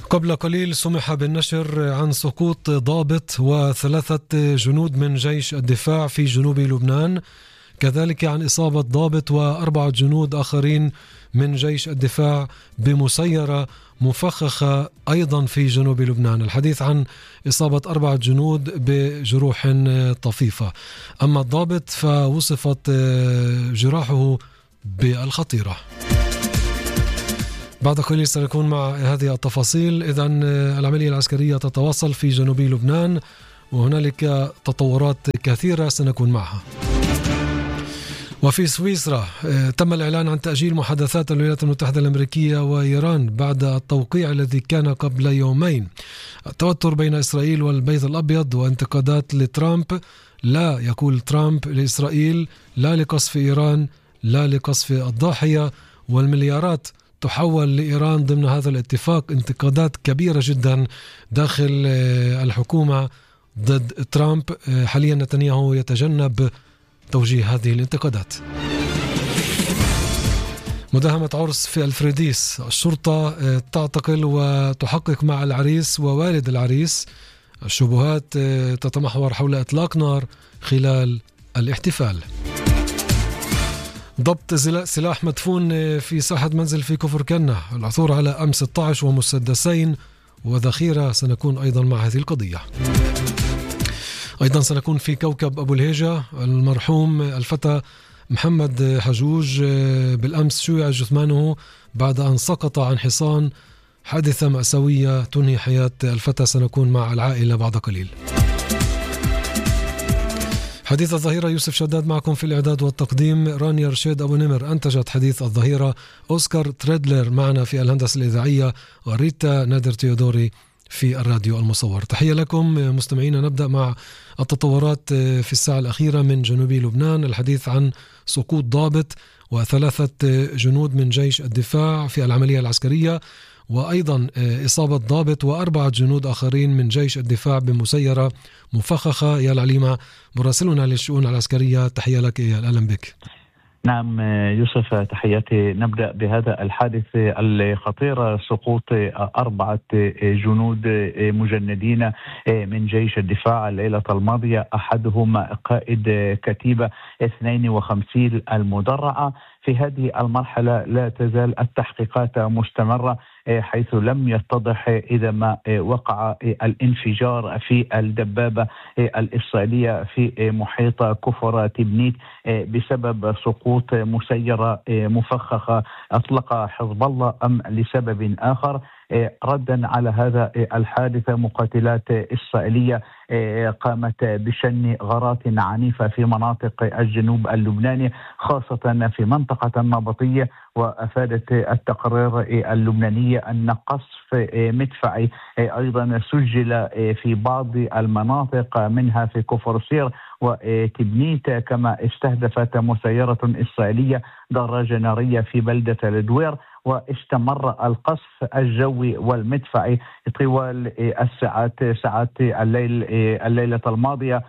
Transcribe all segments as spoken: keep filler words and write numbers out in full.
قبل قليل سمح بالنشر عن سقوط ضابط وثلاثة جنود من جيش الدفاع في جنوب لبنان، كذلك عن إصابة ضابط وأربعة جنود آخرين من جيش الدفاع بمسيرة مفخخة أيضا في جنوب لبنان. الحديث عن إصابة أربعة جنود بجروح طفيفة، أما الضابط فوصفت جراحه بالخطيرة. بعد قليل سنكون مع هذه التفاصيل. إذن العملية العسكرية تتواصل في جنوب لبنان وهنالك تطورات كثيرة سنكون معها. وفي سويسرا تم الإعلان عن تأجيل محادثات الولايات المتحدة الأمريكية وإيران بعد التوقيع الذي كان قبل يومين. التوتر بين إسرائيل والبيت الأبيض وانتقادات لترامب، لا يقول ترامب لإسرائيل لا لقصف إيران لا لقصف الضاحية، والمليارات تحول لإيران ضمن هذا الاتفاق. انتقادات كبيرة جدا داخل الحكومة ضد ترامب. حاليا نتنياهو يتجنب توجيه هذه الانتقادات. مداهمة عرس في الفريديس، الشرطة تعتقل وتحقق مع العريس ووالد العريس. الشبهات تتمحور حول إطلاق نار خلال الاحتفال. ضبط سلاح مدفون في ساحة منزل في كفر كنة، العثور على أم ستة عشر ومسدسين وذخيرة. سنكون أيضا مع هذه القضية. أيضا سنكون في كوكب أبو الهيجة، المرحوم الفتى محمد حجوج بالأمس شويع جثمانه بعد أن سقط عن حصان، حادثة مأساوية تنهي حياة الفتى. سنكون مع العائلة بعد قليل. حديث الظهيرة يوسف شداد معكم في الإعداد والتقديم. رانيا رشيد أبو نمر أنتجت حديث الظهيرة. أوسكار تريدلر معنا في الهندسة الإذاعية، وريتا نادر تيودوري في الراديو المصور. تحية لكم مستمعينا. نبدأ مع التطورات في الساعة الأخيرة من جنوب لبنان. الحديث عن سقوط ضابط وثلاثة جنود من جيش الدفاع في العملية العسكرية، وأيضا إصابة ضابط وأربعة جنود آخرين من جيش الدفاع بمسيرة مفخخة. يا العليمة مراسلنا للشؤون العسكرية، تحية لك. يا أهلا بك. نعم يوسف، تحياتي. نبدأ بهذا الحادث الخطير، سقوط أربعة جنود مجندين من جيش الدفاع الليلة الماضية، أحدهم قائد كتيبة اثنين وخمسين المدرعة. في هذه المرحلة لا تزال التحقيقات مستمرة، حيث لم يتضح إذا ما وقع الانفجار في الدبابة الإسرائيلية في محيط كفر تبنيت بسبب سقوط مسيرة مفخخة أطلقها حزب الله أم لسبب آخر. ردا على هذا الحادث، مقاتلات إسرائيلية قامت بشن غارات عنيفة في مناطق الجنوب اللبناني، خاصة في منطقة النابطية. وأفادت التقارير اللبنانية أن قصف مدفعي أيضا سجل في بعض المناطق منها في كفر سير وتبنيت، كما استهدفت مسيرة إسرائيلية دراجة نارية في بلدة الدوير. واستمر القصف الجوي والمدفعي طوال الساعات ساعات الليل الليلة الماضية،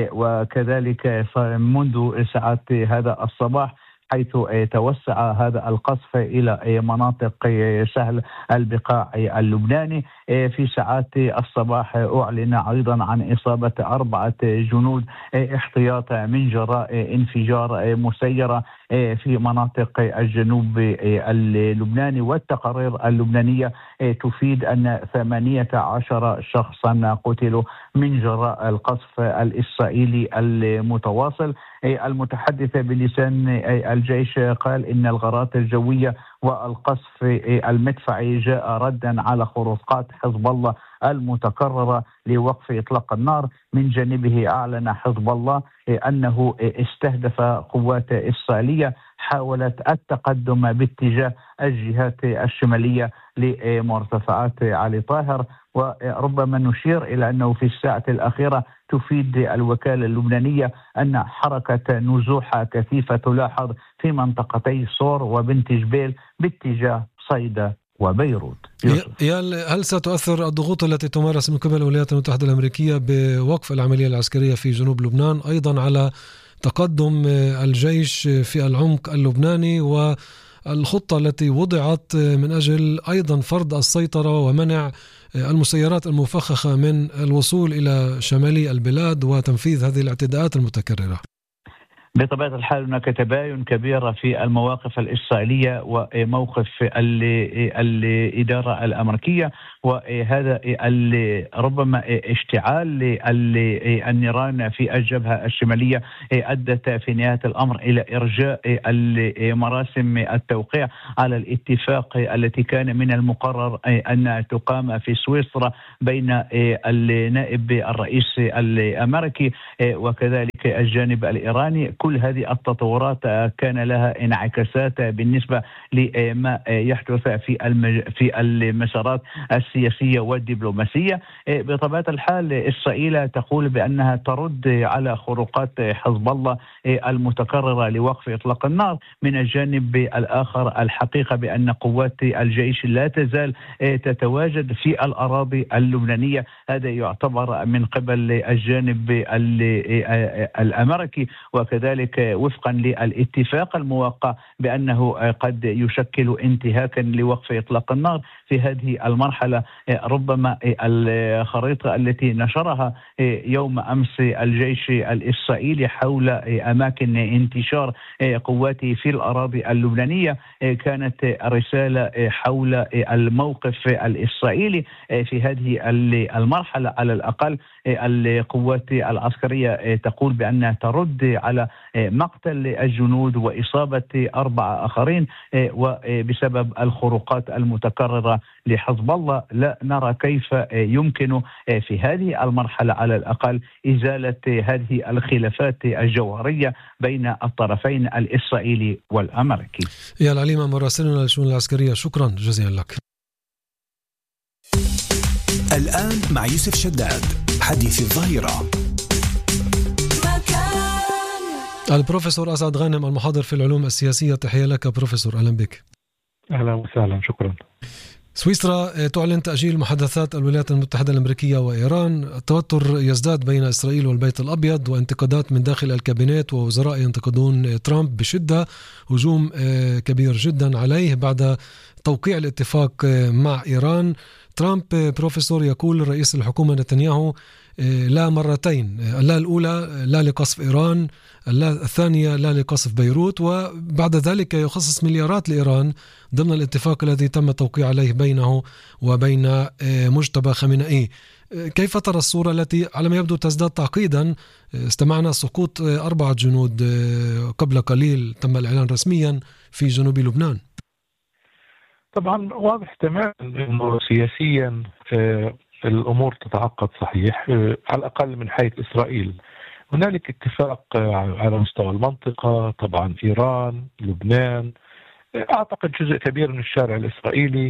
وكذلك منذ ساعات هذا الصباح، حيث توسع هذا القصف إلى مناطق سهل البقاع اللبناني. في ساعات الصباح أعلن أيضا عن إصابة أربعة جنود احتياط من جراء انفجار مسيرة في مناطق الجنوب اللبناني. والتقارير اللبنانية تفيد أن ثمانية عشر شخصا قتلوا من جراء القصف الإسرائيلي المتواصل. المتحدث بلسان الجيش قال إن الغارات الجوية والقصف المدفعي جاء ردا على خروقات حزب الله المتكررة لوقف إطلاق النار. من جانبه أعلن حزب الله أنه استهدف قوات إسرائيلية حاولت التقدم باتجاه الجهات الشمالية لمرتفعات علي طاهر. وربما نشير إلى أنه في الساعة الأخيرة تفيد الوكالة اللبنانية أن حركة نزوح كثيفة تلاحظ في منطقتي صور وبنت جبيل باتجاه صيدا وبيروت. هل ستؤثر الضغوط التي تمارس من قبل الولايات المتحدة الأمريكية بوقف العملية العسكرية في جنوب لبنان أيضا على تقدم الجيش في العمق اللبناني و الخطة التي وضعت من أجل أيضا فرض السيطرة ومنع المسيرات المفخخة من الوصول إلى شمالي البلاد وتنفيذ هذه الاعتداءات المتكررة؟ بطبيعة الحال هناك تباين كبير في المواقف الإسرائيلية وموقف الإدارة الأمريكية، وهذا ربما اشتعال النيران في الجبهة الشمالية أدت في نهاية الأمر إلى إرجاء مراسم التوقيع على الاتفاق التي كان من المقرر أن تقام في سويسرا بين النائب الرئيس الأمريكي وكذلك الجانب الإيراني. كل هذه التطورات كان لها انعكاسات بالنسبة لما يحدث في في المسارات السياسية والدبلوماسية. بطبيعة الحال إسرائيل تقول بأنها ترد على خروقات حزب الله المتكررة لوقف إطلاق النار. من الجانب الآخر الحقيقة بأن قوات الجيش لا تزال تتواجد في الأراضي اللبنانية. هذا يعتبر من قبل الجانب الأمريكي وكذلك وفقا للاتفاق الموقع بأنه قد يشكل انتهاكا لوقف إطلاق النار في هذه المرحلة. ربما الخريطة التي نشرها يوم أمس الجيش الإسرائيلي حول أماكن انتشار قواته في الأراضي اللبنانية كانت رسالة حول الموقف الإسرائيلي في هذه المرحلة. على الأقل القوات العسكرية تقول بأنها ترد على مقتل الجنود وإصابة أربعة آخرين وبسبب الخروقات المتكررة لحزب الله. لا نرى كيف يمكن في هذه المرحلة على الأقل إزالة هذه الخلافات الجوهرية بين الطرفين الإسرائيلي والأمريكي. يا العليمة مراسلنا للشؤون العسكرية، شكرا جزيلا لك. الآن مع يوسف شداد حديث الظهيرة. البروفيسور أسعد غانم المحاضر في العلوم السياسية، تحية لك بروفيسور، أهلا بك. أهلا وسهلا، شكرا. سويسرا تعلن تأجيل محادثات الولايات المتحدة الأمريكية وإيران. التوتر يزداد بين إسرائيل والبيت الأبيض وانتقادات من داخل الكابينت ووزراء ينتقدون ترامب بشدة، هجوم كبير جدا عليه بعد توقيع الاتفاق مع إيران. ترامب بروفيسور يقول رئيس الحكومة نتنياهو لا مرتين، لا الأولى لا لقصف إيران، لا الثانية لا لقصف بيروت، وبعد ذلك يخصص مليارات لإيران ضمن الاتفاق الذي تم التوقيع عليه بينه وبين مجتبى خامنئي. كيف ترى الصورة التي على ما يبدو تزداد تعقيدا؟ استمعنا سقوط أربعة جنود قبل قليل تم الإعلان رسميا في جنوب لبنان. طبعا واضح تماما أنه سياسيا الأمور تتعقد صحيح، على الأقل من حيث إسرائيل. هنالك اتفاق على مستوى المنطقة، طبعا إيران، لبنان، أعتقد جزء كبير من الشارع الإسرائيلي.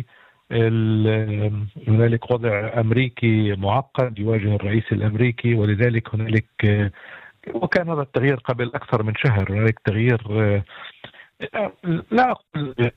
هنالك وضع أمريكي معقد يواجه الرئيس الأمريكي، ولذلك هنالك، وكان هذا التغيير قبل أكثر من شهر، هنالك تغيير لا أقول.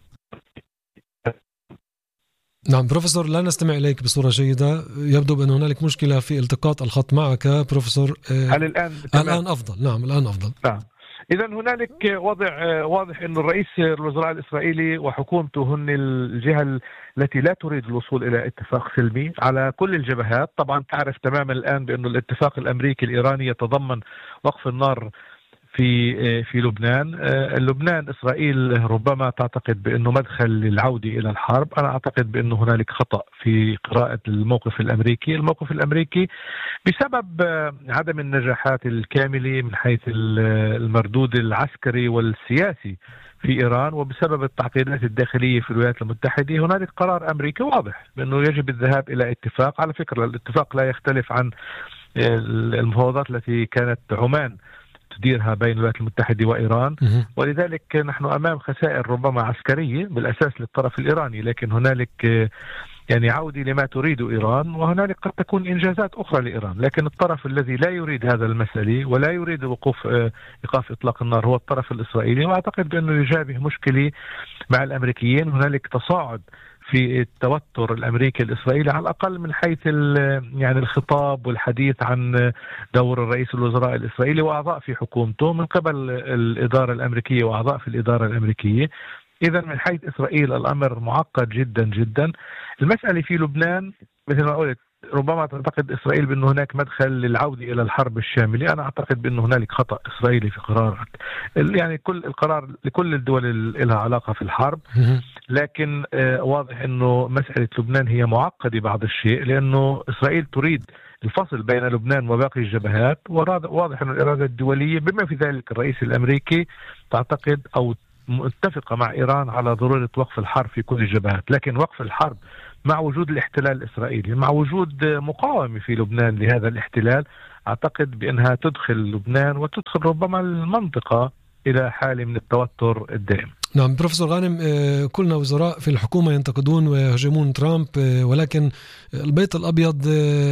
نعم بروفيسور، لا نستمع إليك بصورة جيدة، يبدو بأن هنالك مشكلة في التقاط الخط معك بروفيسور. هل الآن الآن أفضل؟ نعم الآن أفضل. نعم. إذا هنالك وضع واضح أن الرئيس الوزراء الإسرائيلي وحكومته هن الجهة التي لا تريد الوصول إلى اتفاق سلمي على كل الجبهات. طبعا تعرف تماما الآن بأن الاتفاق الأمريكي الإيراني يتضمن وقف النار في في لبنان. لبنان إسرائيل ربما تعتقد بأنه مدخل للعودة إلى الحرب. أنا أعتقد بأنه هنالك خطأ في قراءة الموقف الأمريكي. الموقف الأمريكي بسبب عدم النجاحات الكاملة من حيث المردود العسكري والسياسي في إيران، وبسبب التعقيدات الداخلية في الولايات المتحدة، هنالك قرار أمريكي واضح بأنه يجب الذهاب إلى اتفاق. على فكرة الاتفاق لا يختلف عن المفاوضات التي كانت عمان تديرها بين الولايات المتحدة وإيران، ولذلك نحن أمام خسائر ربما عسكرية بالأساس للطرف الإيراني، لكن هنالك يعني عودة لما تريد إيران، وهنالك قد تكون إنجازات أخرى لإيران. لكن الطرف الذي لا يريد هذا المسألة ولا يريد وقوف إيقاف إطلاق النار هو الطرف الإسرائيلي، وأعتقد بأنه يجابه مشكلة مع الأمريكيين. هنالك تصاعد في التوتر الأمريكي الإسرائيلي على الأقل من حيث يعني الخطاب والحديث عن دور الرئيس الوزراء الإسرائيلي وأعضاء في حكومته من قبل الإدارة الأمريكية وأعضاء في الإدارة الأمريكية. إذا من حيث إسرائيل الأمر معقد جدا جدا. المسألة في لبنان مثل ما قلت، ربما تعتقد إسرائيل بأن هناك مدخل للعودة إلى الحرب الشاملة. أنا أعتقد بأن هنالك خطأ إسرائيلي في قرارات، يعني كل القرار لكل الدول اللي لها علاقة في الحرب، لكن واضح أنه مسألة لبنان هي معقدة بعض الشيء، لأنه إسرائيل تريد الفصل بين لبنان وباقي الجبهات، وواضح أن الإرادة الدولية بما في ذلك الرئيس الأمريكي تعتقد أو متفقة مع إيران على ضرورة وقف الحرب في كل الجبهات. لكن وقف الحرب مع وجود الاحتلال الإسرائيلي، مع وجود مقاومة في لبنان لهذا الاحتلال، أعتقد بأنها تدخل لبنان وتدخل ربما المنطقة إلى حالة من التوتر الدائم. نعم بروفيسور غانم، كلنا وزراء في الحكومة ينتقدون ويهاجمون ترامب، ولكن البيت الأبيض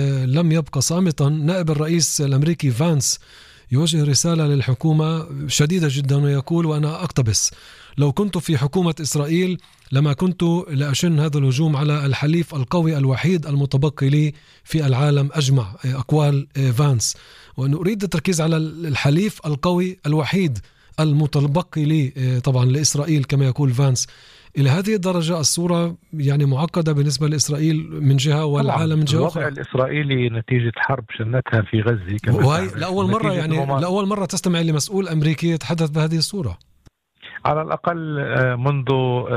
لم يبقى صامتا. نائب الرئيس الأمريكي فانس يوجه رسالة للحكومة شديدة جدا ويقول، وأنا أقتبس: لو كنت في حكومة إسرائيل لما كنت لأشن هذا الهجوم على الحليف القوي الوحيد المتبقي لي في العالم أجمع. أقوال فانس، وأنا أريد التركيز على الحليف القوي الوحيد المتبقي لي طبعا لإسرائيل كما يقول فانس. إلى هذه الدرجة الصورة يعني معقدة بالنسبة لإسرائيل من جهة والعالم من جهة أخرى. الوضع الإسرائيلي نتيجة حرب شنتها في غزة، وهي لأول مرة يعني لأول مرة تستمع لمسؤول أمريكي يتحدث بهذه الصورة، على الأقل منذ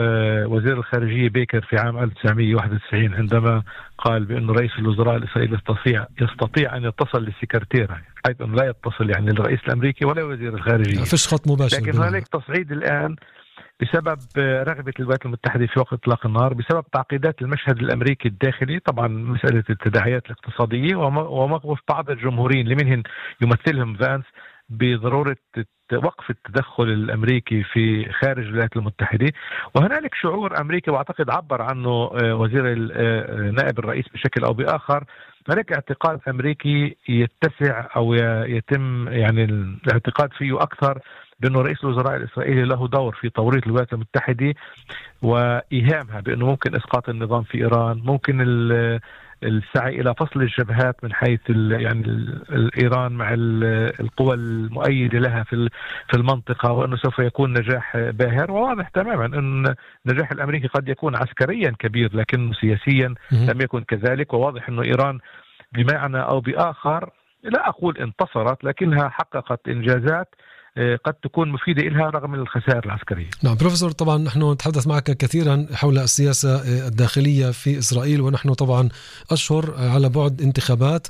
وزير الخارجية بيكر في عام ألف وتسعمائة وواحد وتسعين عندما قال بأن رئيس الوزراء الإسرائيلي يستطيع يستطيع أن يتصل للسكرتيرة، حيث أنه لا يتصل يعني الرئيس الأمريكي ولا وزير الخارجية، فيش خط مباشر. لكن هناك تصعيد الآن بسبب رغبة الولايات المتحدة في وقف إطلاق النار، بسبب تعقيدات المشهد الأمريكي الداخلي، طبعا مسألة التداعيات الاقتصادية وموقف بعض الجمهوريين لمنهم يمثلهم فانس بضرورة وقف التدخل الأمريكي في خارج الولايات المتحدة. وهنالك شعور أمريكي وأعتقد عبر عنه وزير نائب الرئيس بشكل أو بآخر، هناك اعتقاد أمريكي يتسع أو يتم يعني الاعتقاد فيه أكثر بأنه رئيس الوزراء الإسرائيلي له دور في توريط الولايات المتحدة وإيهامها بأنه ممكن إسقاط النظام في إيران، ممكن السعي إلى فصل الجبهات من حيث يعني الإيران مع القوى المؤيدة لها في في المنطقة، وأنه سوف يكون نجاح باهر. وواضح تماما أن النجاح الأمريكي قد يكون عسكريا كبير لكن سياسيا لم يكن كذلك. وواضح أنه إيران بمعنى أو بآخر، لا أقول انتصرت، لكنها حققت إنجازات قد تكون مفيدة لها رغم الخسائر العسكرية. نعم بروفيسور، طبعا نحن نتحدث معك كثيرا حول السياسة الداخلية في إسرائيل، ونحن طبعا أشهر على بعد انتخابات،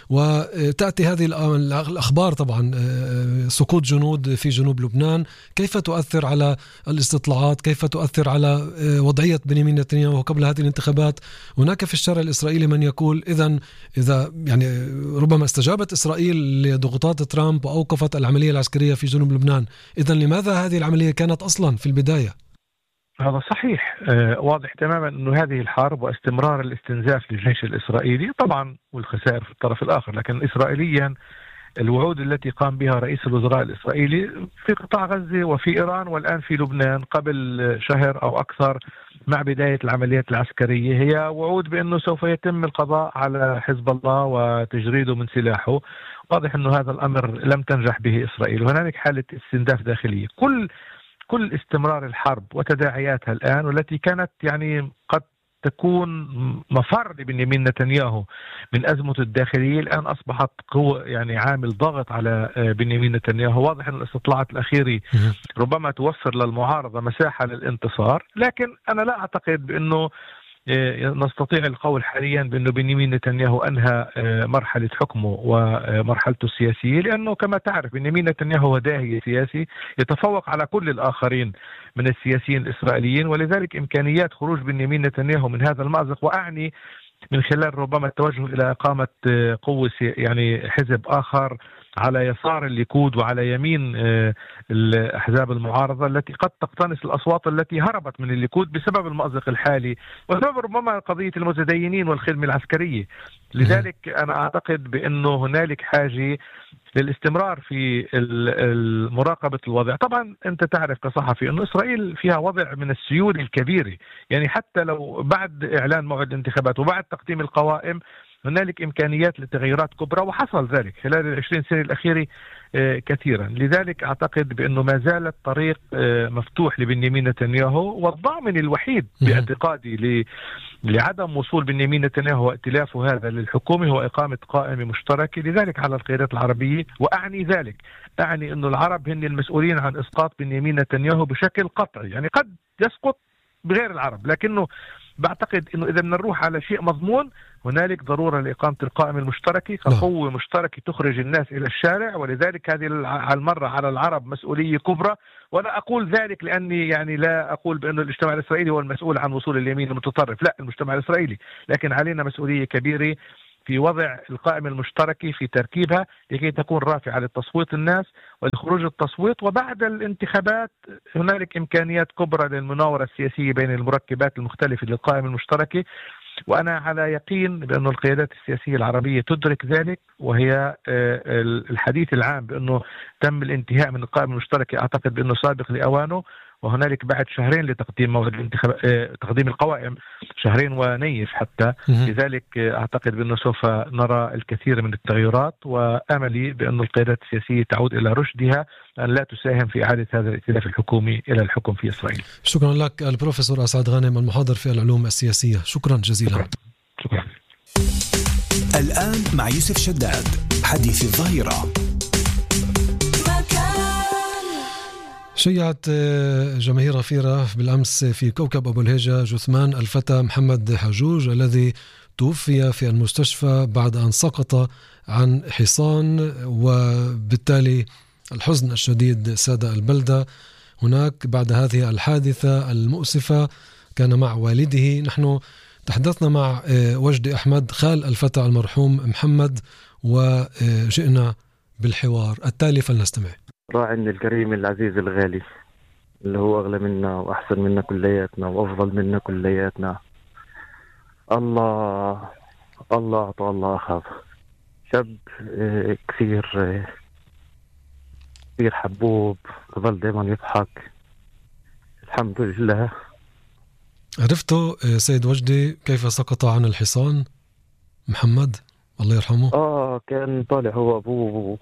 وتأتي هذه الأخبار طبعا سقوط جنود في جنوب لبنان. كيف تؤثر على الاستطلاعات؟ كيف تؤثر على وضعية بنيامين نتنياهو قبل هذه الانتخابات؟ هناك في الشارع الإسرائيلي من يقول إذن إذا يعني ربما استجابت إسرائيل لضغوطات ترامب وأوقفت العملية العسكرية في جنوب لبنان، إذن لماذا هذه العملية كانت أصلا في البداية؟ هذا صحيح. آه واضح تماما أنه هذه الحرب واستمرار الاستنزاف للجيش الإسرائيلي طبعا والخسائر في الطرف الآخر، لكن إسرائيليا الوعود التي قام بها رئيس الوزراء الإسرائيلي في قطاع غزة وفي إيران والآن في لبنان قبل شهر أو أكثر مع بداية العمليات العسكرية هي وعود بأنه سوف يتم القضاء على حزب الله وتجريده من سلاحه. واضح أنه هذا الأمر لم تنجح به إسرائيل، وهنالك حالة استنزاف داخلية. كل كل استمرار الحرب وتداعياتها الآن، والتي كانت يعني قد تكون مفر لبنيامين نتنياهو من أزمته الداخلية، الآن أصبحت قوة يعني عامل ضغط على بنيامين نتنياهو. واضح أن الاستطلاعات الأخيرة ربما توفر للمعارضة مساحة للانتصار، لكن أنا لا أعتقد بأنه نستطيع القول حاليا بأنه بنيامين نتنياهو أنهى مرحلة حكمه ومرحلته السياسية، لأنه كما تعرف بنيامين نتنياهو هو داهية سياسي يتفوق على كل الآخرين من السياسيين الإسرائيليين، ولذلك إمكانيات خروج بنيامين نتنياهو من هذا المأزق، وأعني من خلال ربما التوجه إلى إقامة قوة يعني حزب آخر على يسار الليكود وعلى يمين الأحزاب المعارضة التي قد تقتنص الأصوات التي هربت من الليكود بسبب المأزق الحالي وسبب ربما قضية المتدينين والخدمة العسكرية. لذلك أنا أعتقد بأنه هنالك حاجة للاستمرار في مراقبة الوضع. طبعا أنت تعرف كصحفي أن إسرائيل فيها وضع من السيولة الكبيرة، يعني حتى لو بعد إعلان موعد الانتخابات وبعد تقديم القوائم هنالك إمكانيات لتغييرات كبرى، وحصل ذلك خلال العشرين سنة الأخيرة. كثيرا. لذلك أعتقد بأنه ما زال الطريق مفتوح لبنيامين نتنياهو، والضامن الوحيد باعتقادي لعدم وصول بنيامين نتنياهو وائتلافه هذا للحكومة هو إقامة قائمة مشتركة. لذلك على القيادات العربية، وأعني ذلك أعني أنه العرب هن المسؤولين عن إسقاط بنيامين نتنياهو بشكل قطعي. يعني قد يسقط بغير العرب، لكنه بعتقد أنه إذا بدنا نروح على شيء مضمون هنالك ضرورة لإقامة القائمة المشتركة كقوة مشتركة تخرج الناس إلى الشارع. ولذلك هذه المرة على العرب مسؤولية كبرى. ولا أقول ذلك لأني يعني لا أقول بأنه المجتمع الإسرائيلي هو المسؤول عن وصول اليمين المتطرف، لا، المجتمع الإسرائيلي، لكن علينا مسؤولية كبيرة في وضع القائمة المشتركة في تركيبها لكي تكون رافعة للتصويت الناس ولخروج التصويت. وبعد الانتخابات هنالك إمكانيات كبرى للمناورة السياسية بين المركبات المختلفة للقائمة المشتركة. وأنا على يقين بأن القيادات السياسية العربية تدرك ذلك، وهي الحديث العام بأنه تم الانتهاء من القائمة المشتركة أعتقد بأنه سابق لأوانه، وهنالك بعد شهرين لتقديم موعد الانتخاب تقديم القوائم، شهرين ونيف حتى. لذلك أعتقد بأنه سوف نرى الكثير من التغيرات، وأملي بأن القيادات السياسية تعود إلى رشدها أن لا تساهم في إعادة هذا الائتلاف الحكومي إلى الحكم في إسرائيل. شكرا لك البروفيسور أسعد غانم المحاضر في العلوم السياسية، شكرا جزيلا. شكرا. الآن مع يوسف شداد حديث الظهيرة. شيعت جماهير غفيرة بالأمس في كوكب أبو الهيجة جثمان الفتى محمد حجوج الذي توفي في المستشفى بعد أن سقط عن حصان، وبالتالي الحزن الشديد ساد البلدة هناك بعد هذه الحادثة المؤسفة. كان مع والده. نحن تحدثنا مع وجدي أحمد خال الفتى المرحوم محمد وجئنا بالحوار التالي، فلنستمع. راعي الكريم العزيز الغالي اللي هو أغلى منا وأحسن منا كلياتنا وأفضل منا كلياتنا، الله الله أعطى الله أخذ. شاب كثير كثير حبوب، ظل دائما يضحك، الحمد لله. عرفتوا سيد وجدي كيف سقط عن الحصان محمد الله يرحمه؟ آه كان طالع هو أبوه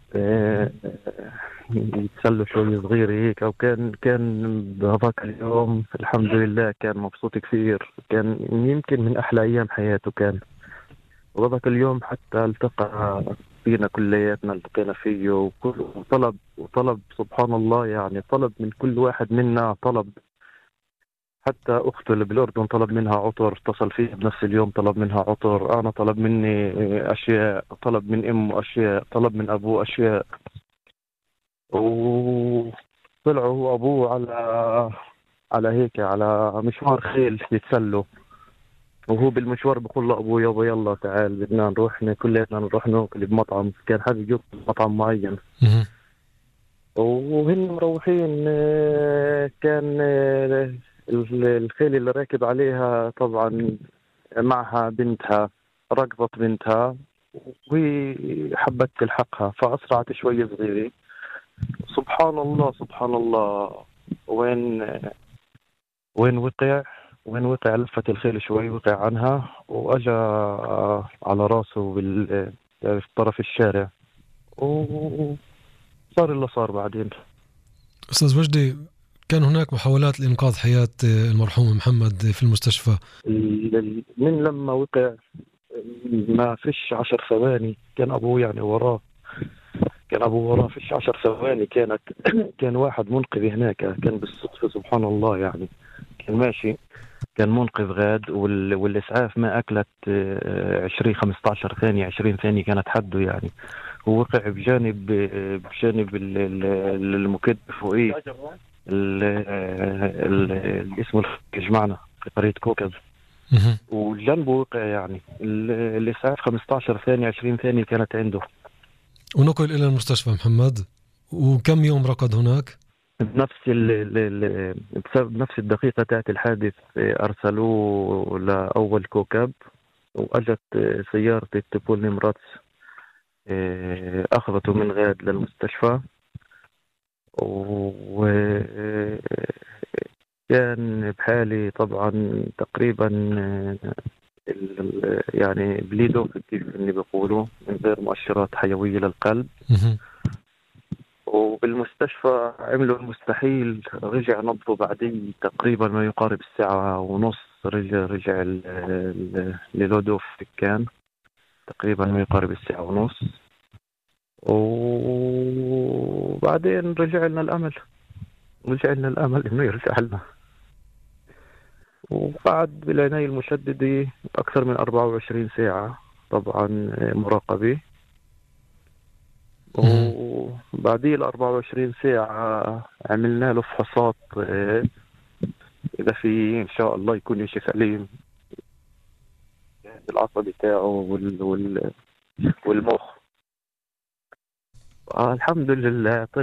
يتسلوا شوي صغير هيك، أو كان كان بهذاك اليوم الحمد لله كان مبسوط كثير، كان يمكن من أحلى أيام حياته كان. وهذاك اليوم حتى التقى فينا كلياتنا، التقينا فيه وطلب وطلب سبحان الله، يعني طلب من كل واحد منا، طلب حتى أخته اللي بالأردن طلب منها عطر، اتصل فيه بنفس اليوم طلب منها عطر. أنا طلب مني أشياء، طلب من أمه أشياء، طلب من أبوه أشياء، وطلعوا هو أبوه على على هيك على مشوار خيل يتسلوا، وهو بالمشوار بقول له أبوه يابا يلا تعال بدنا نروح كلنا نروح ناكل بمطعم، كان حابب ياكل مطعم معين. وهن مروحين كان الخيل اللي راكب عليها طبعا معها بنتها، ركضت بنتها وهي حبت تلحقها فأسرعت شوية صغيرة. سبحان الله سبحان الله، وين وين وقع وين وقع لفت الخيل شوي، وقع عنها وأجا على راسه بال في طرف الشارع، وصار اللي صار بعدين. أستاذ وجدي، كان هناك محاولات لإنقاذ حياة المرحوم محمد في المستشفى. من لما وقع ما فيش عشر ثواني كان أبوه يعني وراه، كان أبوه وراه فيش عشر ثواني، كانت كان واحد منقذ هناك، كان بالصدفة سبحان الله، يعني كان ماشي كان منقذ غاد، والإسعاف ما أكلت عشرين خمسة عشر ثانية عشرين ثانية كانت حده، يعني هو وقع بجانب بجانب المكد فوقيه الاسم الخارج معنا في قرية كوكب، وجنبه وقع، يعني الإسعاف خمسة عشر ثانية عشرين ثانية كانت عنده، ونقل إلى المستشفى محمد. وكم يوم رقد هناك؟ بنفس ال بنفس الدقيقة تاعت الحادث أرسلوه لأول كوكب، وأجت سيارة التبول نمراتس أخذته من غاد للمستشفى، وكان بحالي طبعا تقريبا يعني بليدو كيف اني بقوله، من غير مؤشرات حيوية للقلب. وبالمستشفى عملوا المستحيل، رجع نبضه بعدين تقريبا ما يقارب الساعة ونص، رجع رجع ال- ال- للودوف كان تقريبا ما يقارب الساعة ونص. وبعدين رجع لنا الأمل، رجع لنا الأمل إنه يرجع لنا. وقعد بالعناية المشددة أكثر من أربعة وعشرين ساعة طبعا مراقبة. وبعديه ال أربعة وعشرين ساعة عملنا له فحوصات آه، إذا في إن شاء الله يكون شيء سليم العصب بتاعه وال... وال... والمخ. آه الحمد لله.